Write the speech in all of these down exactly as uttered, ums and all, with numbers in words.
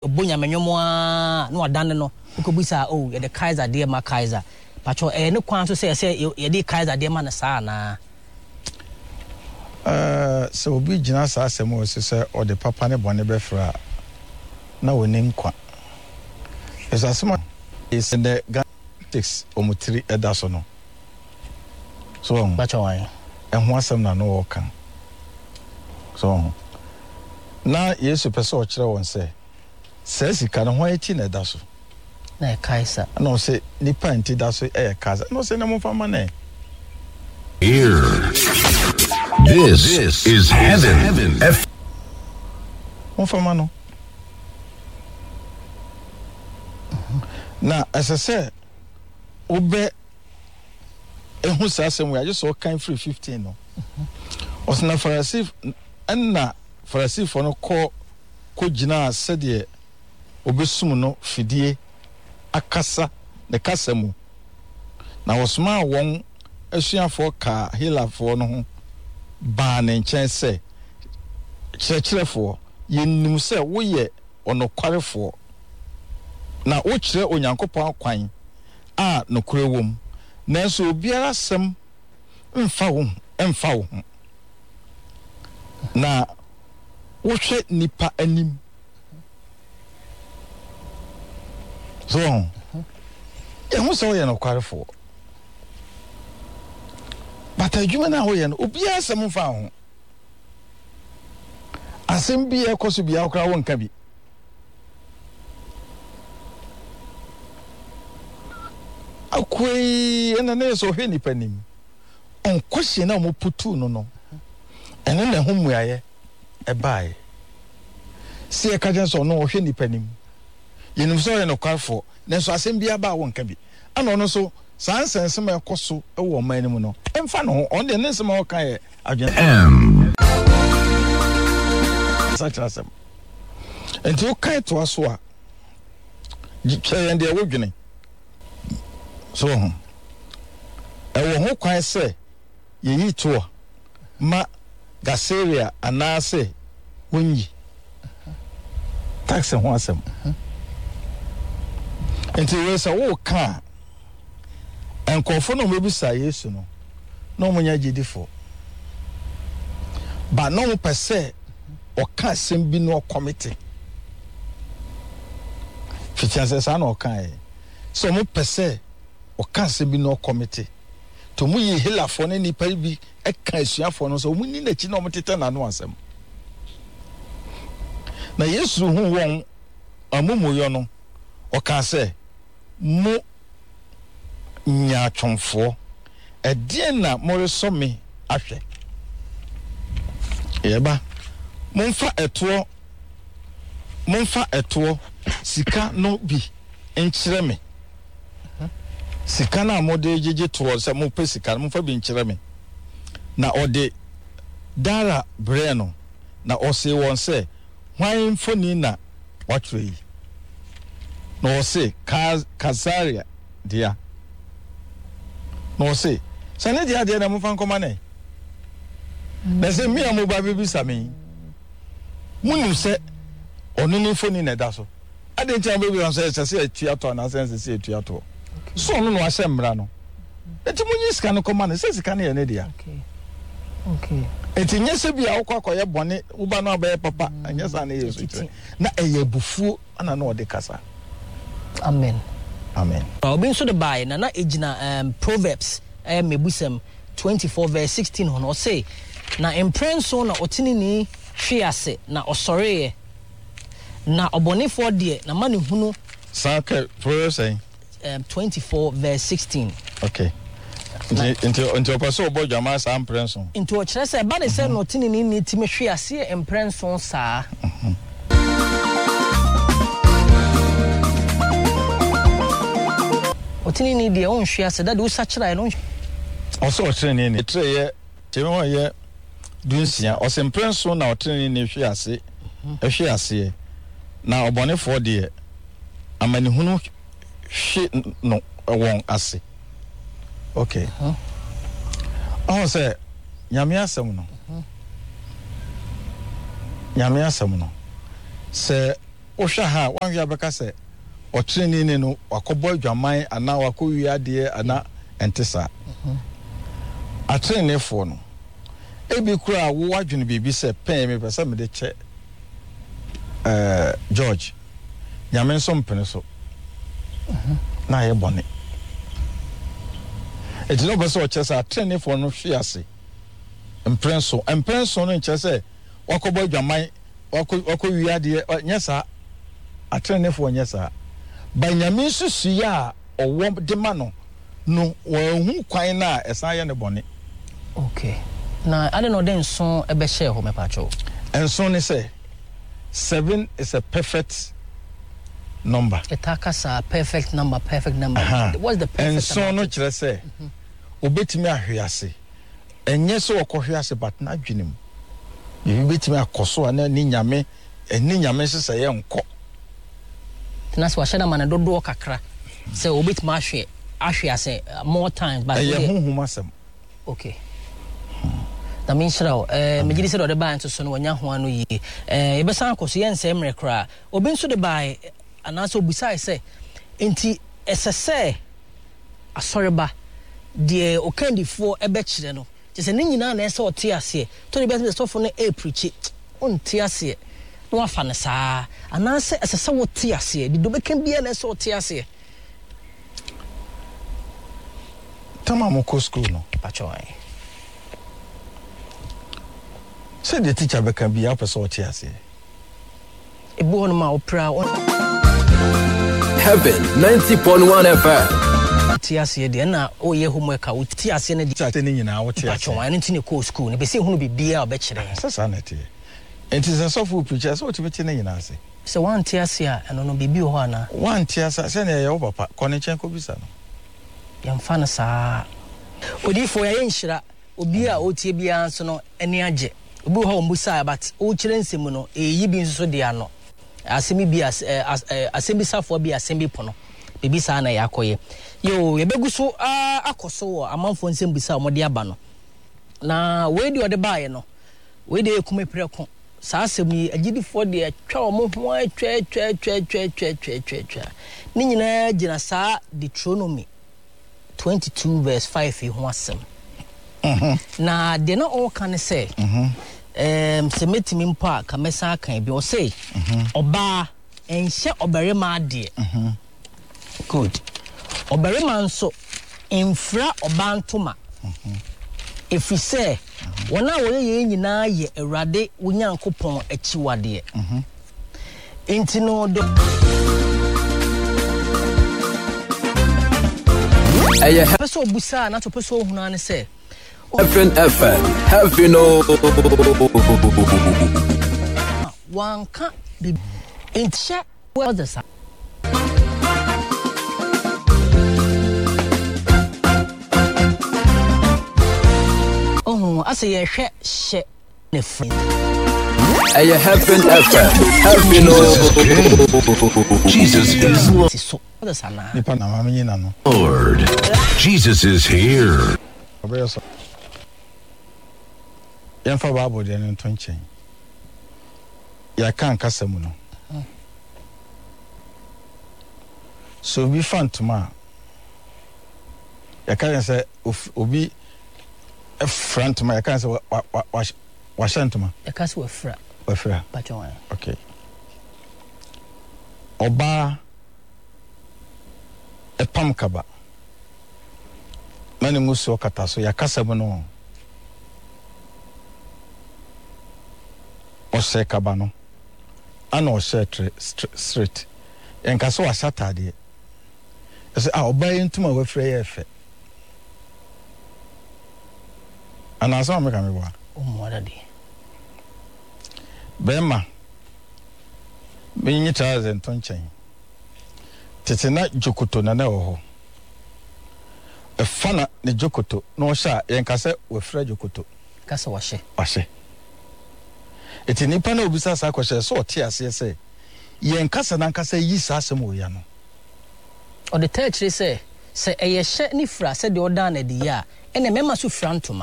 obonya menyomo a no adan no ukobisa oh ye the Kaiser de ma Kaiser pacho eh ne kwan so say say ye de Kaiser de ma na sa na eh so obi gina sa asem o se o de papa ne bone be fra na woni nkwa is asema is in the Galatics omutiri edaso no so pacho wan ehun asem na no wo kan so na Yesu pese o kire won se se sika no ho eti na edaso na Kaiser no say nipa enti daso e Kaiser no say na mo fama na here this, this is heaven heaven F- mo fama no na asese obe ehun sasem we ajeso kan free fifteen no osna Pharisee enna Pharisee for no ko ko gina sede obesum no fidie akasa ne kasa mu na wosma won asuafo ka hilafo no ho ba ne nchen se kyerɛkyerɛfo yennim se woyɛ onokwarefo na wo kyerɛ onyankopɔn kwan a nokure wom nanso obiara sem mfa wo mfa wo na wo hwɛ nipa anim so ehun so ye no kwarefo but adwuma na ho ye no obiara sem mfa ho asem bi ekoso bia okra won ka bi akoi ena na so hwe nipa nim on kwese na mo putu no no ene na ho muaye e bae se e ka je so no hwe nipa nim yenim so ye no kwarfo na so asem bia ba won ka bi ana ono so san sense ma ekoso e wo man nim no emfa no on de nse ma o kan ye adwen M such asem enti o kai to aso a gye de wo dwene so ho e wo ho kwan se ye yi to ma gaseria anase wonyi tax ho asem enti we se wo ka enkofo no mebisa Yesu no no munya gidifo ba no pese o ka asem bi no committee fitianse sa no kan e so mo pese o ka asem bi no committee to mu yi hilafo ne nipa bi e ka asuafo no so mu ni na chi na mo tete na no asem na Yesu hu won amumoyo no o ka se mo nya twonfo e die na mo reso me ahwe yeba momfa eto momfa eto sika no bi enkyere me sika na mode jeje to se mo pe sika momfa bi enkyere me na ode dara breno na ose won se hwan mfoni na watwe yi na ose kazaria dia na ose sane dia dia na momfa nkoma ne na se mi amoba bibi sami munu se onu ni mfoni na da so ade ntia bebi an se se etuato na se se etuato so onu no ahye mra no enti munyi sika no koma na se sika na ye ne dia okay okay enti nyese bia wo kwakoye bone wo ba no abaye papa anyesa na Yesu na eye bufuo ana na ode kasa amen amen obi so the buy na na ejina um Proverbs eh mebusem twenty-four verse sixteen hono say na imprenso na otini ni hwiase na osore na obonefo de na mane hunu saka Proverbs say um twenty-four verse sixteen okay into into person obo jama sa imprenso into o kire say ba de say no otini ni ni time hwiase imprenso sa otini ni de on hwiase da de usa kire no also otini ni tre ye teme ye dunsia osemprenso na otini ni hwiase ehwiase na obonefo de amani hunu hwe no won ase okay oh say nyame asem no nyame asem no se wohwɛ ha wan wi abɛka sɛ ɔtreni ne no wakɔbɔ adwaman ana wakɔwi adeɛ ana ɛnte saa atrenefoɔ no ebi kura wo adwene biribi sɛ pɛn me pɛ sɛ mede kyɛ eh George nyame nso mpene so na yɛ bɔne ɛti no bɛ sɛ ɔkyɛ sɛ atrenefoɔ no hwe ase mprenso mprenso no nkyɛ sɛ wakɔbɔ adwaman wakɔ wakɔwi adeɛ nyɛ saa atrenefoɔ nyɛ saa banyame susu ya ɔwɔ de ma no no wɔhu kwan na ɛsan yɛ ne bɔne okay na ade no den so ebe share ho mepacho enso ne say seven is a perfect number etakasa perfect number perfect number uh-huh. What's the perfect enso no kire say obetimi ahwe ase enye so okɔhwe ase but na adwenem ye betimi akoso na ni nyame eni nyame sesa ye nkɔ na so ahye na ma na dodo kakra say obetimi ahwe ahwe ase more times but ye honhom asem okay na minshira eh megiri se do de ban to so no wanya ho ano yi eh yebesan akoso ye nsem rekra obi nso de bai anaso obusai se enti esese asoreba de okandifo ebe kire no je se ne nyina na ese ote ase to de be sofo no e preach onte ase no afa ne saa anase esese wote ase de do bekan bia na ese ote ase tamamo ko school no pachoy say the teacher be can be up so what here say e bo no ma opera Heaven ninety point one F M tiase de na o ye homework a tiase na teacher te ni nyina wo tiase pachoy no ntine ko school ne be say hunu bibia obekire sasa na te enti se so for preacher so what be ni nyina ase se wan tiase a eno no bibi ho ana wan tiase se na ye wo papa connection ko bisa no yamfa na saa odifo ya yenhira obi a otie bia nso no eni age obi ho mbusa but o kire nsem no eyi bi nso de ano asemi bi asemi safo bi asemi pono bibi sa na yakoye yo yebeguso akoso wo amanfo nsem busa o mode aba no na we de ode baaye no we de ekume preko sa asemi agidifo de atwa o mo ho atwa atwa atwa atwa atwa atwa atwa ni nyina gina sa Deuteronomy twenty-two verse five ho asem mhm na de na all can say mhm em se metimi mpa ka mesa kan bi o say oba enhye obarema ade mhm good obarema nso infra obantoma mhm efise wona wo ye nyina ye awurade wonyankopon achiwade mhm intino do Eye peso busa na to peso huna ne say Heaven F M have you know one can be in check well the side oh I say she she ne friend Eye Heaven F M have you know Jesus is Lord. so the sana nipa na mama nyina no Lord. Jesus is here. obeso yɛmfa Bible de no ntonchen ya kan kasam no so bi fantoma ya kan sɛ obi frantoma ya kan sɛ wa shantoma ya kasi wa fra wa fra pacho okay oba epam kaba na ne nguso kata so ya kasam no ose kaba no ana ose straight enka so wa satade ese a oba yentuma wa frɛ ye fe ana so me ka me boa o mo adade bema me nyi thousand ton chen tete na jokoto na na wo ho e fana ne jokoto no sha yenka se wa frɛ jokoto kasa wa hye wa hye eti nipa na obisa sa kwahye so ote ase se yen kasa na kasa yi sa asem wo ya no o de tachiri se se eye hye ni fra se de oda na de ya ene mema so fra ntoma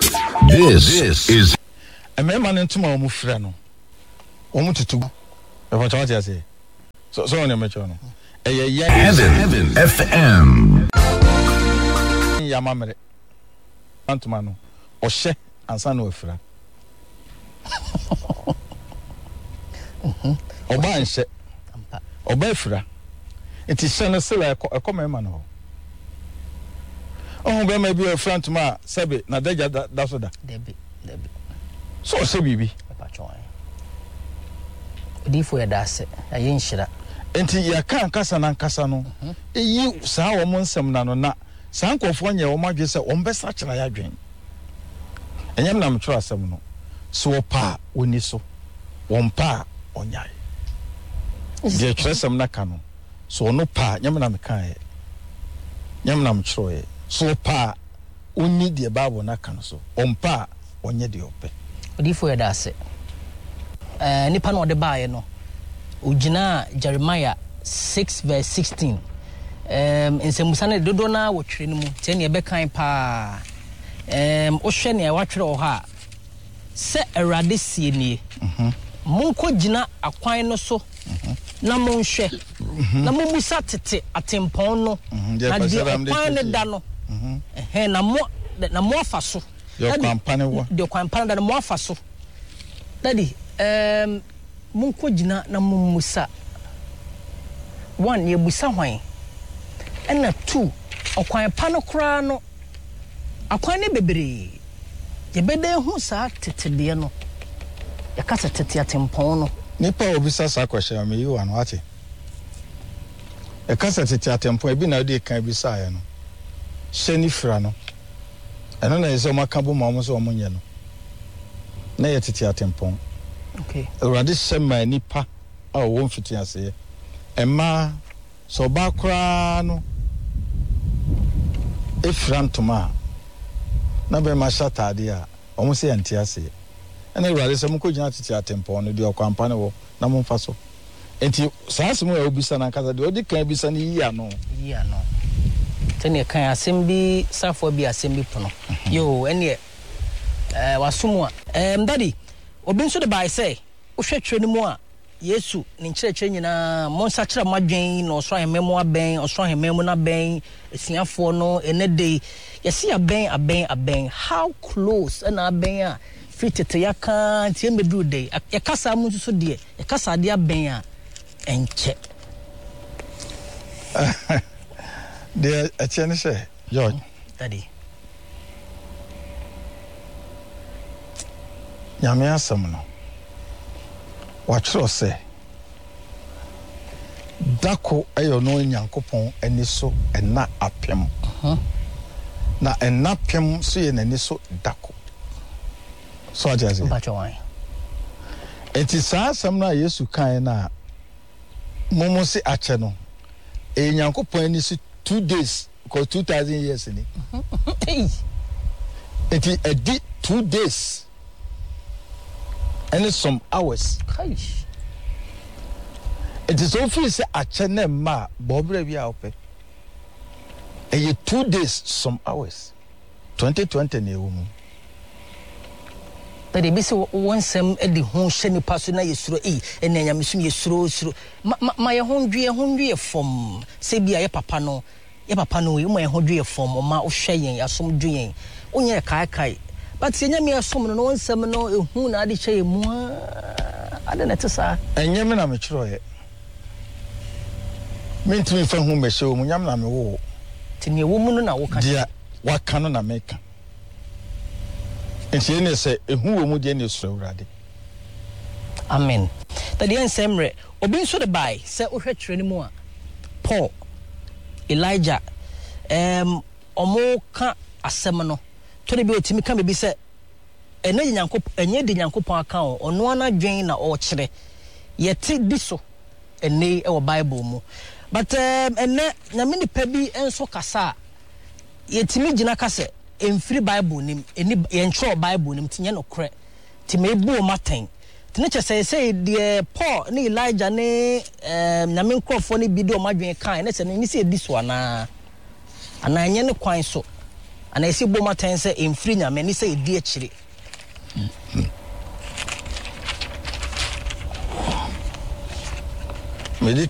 This is e mema ne ntoma o mu fra no o mu tutu what you say? So, so on a mature. Heaven, Heaven F M. Yamamere. Antumano. Oshe ansa no efra. Mhm. Oba nse. Oba efra. Enti se no se la ekoma ma no. Oh be ma bi efra ntuma sebe na daja da so da. Debi, debi. So se bibi. Epatwon. Odi fo ya da se. Aye nhira. Enti ya kan kasa na nkasa no. Eyi saa wo mo nsem na no na saa nkofo nye wo madwe se wo mbesa kira ya dwen. Enyam na mtwa asem no. So pa oni so. Wo mpa onyai. Je tresem na ka no. So no pa nyam na meka e. Nyam na mtro e. So pa oni de Bible na ka no so. Ompa onye de ope. Odi fo ya da se. Eh nipa no de baaye no. Ujina Jeremiah six verse sixteen. Um insemusane dodo na wotwere no mu te ne be kan pa. Um ohwe ne watwere o ha. Se Awurade sie nie. Mhm. Monko gina akwan no so. Mhm. Na monhwe. Na momusa tete atempon no. Na de akwan ne da no. Mhm. Eh na mo na mo afa so. Yo kwampane wo. De kwampane da mo afa so. Daddy, um Munko jina na mumusa. One ye busa hwan. Ena two okwan pa no kra no. Akwan ne bebre. Ye bede hu sa tetede no. Ye kasa tete atempon no. Nipa obisa sa kwahye me yi wa no ate. E kasa tete atempon e bi na de kan bi sa ya no. Hyeni fra no. Eno na yeso maka bo ma mo so mo nye no. Na ye tete atempon. Okay. Already sema nipa a wo mfiti ase. Emma so ba kra no. Efrantuma. Na be ma shata de a omo se anti ase. Ena already sema ko gina titi atempo no de okwampa ne wo na mo mfa so. Enti saase mo ya obisa na kaza de odi kan bisa ni yi ano. Yi ano. Tene kan asem bi safo bi asem bi pono. Yo ene eh wasumu a. Em daddy obi nso de bai say ohwetwe ni mu a Yesu ni nkyerɛkyerɛ nyina monsa kyerɛ madwen na ɔsoro ahememu abɛn ɔsoro ahememu na bɛn esiafo no enede yɛsi abɛn abɛn abɛn how close na abɛn a fitete yaka tie meduru de yɛkasa mu nso de yɛkasa de abɛn a ɛnkyɛ de ɛkyɛ ne sɛ George daddy nyame asɛm no watwerɛ sɛ dako ɛyɛ no nyankopɔn ani so ɛna apem na ɛna pem so yɛ n'ani so dako so ajaze bachawan enti saa asɛm no a Yesu kan na momo se akyɛ no e nyankopɔn ani so two days because two thousand years ni enti edi two days and some hours. It is so free say a channel ma bobre bi ope. E two days some hours. twenty twenty na ewu mu. But they be say one sem e di ho hye nipa so na yesuro e ena nyamesum yesuro suro ma ma ye ho dwe ho dwe fom se bia ye papa no ye papa no ye mo ye ho dwe fom ma wo hwe yen asom dwe yen onye kai kai. But senya me asom no one sem no ehu na ade hye mu ade na tesa enye me na me kyero ye mentimi fa hu me hye mu nyam na me wo tini wo mu no na wo ka dia waka no na meka enti ne se ehu wo mu dia ne sura urade amen that the ensemble obi nso de bai se ohwe twere ni mu a Paul Elijah em omo ka asem no to de bi otimi ka be se ene nyankop enye de nyankopon aka o ono ana dwen na o kire yete di so ene e wo Bible mu but um, ene na me nipa bi enso kasa yetimi gina kase emfiri Bible nim eni yenchro Bible nim tinye no kre ti me bu o maten ti ne chese say de Paul ne Elijah ne um, na me nkrofo ne bi de o madwen kan ne se ne se di so ana ana nye ne kwan so ana esi bo maten se emfiri nya me ne se edi akire